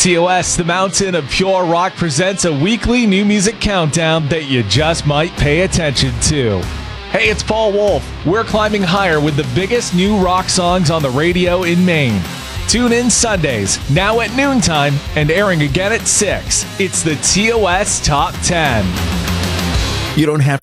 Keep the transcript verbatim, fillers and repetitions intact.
T O S, the Mountain of Pure Rock, presents a weekly new music countdown that you just might pay attention to. Hey, it's Paul Wolf. We're climbing higher with the biggest new rock songs on the radio in Maine. Tune in Sundays, now at noontime, and airing again at six. It's the T O S Top ten. You don't have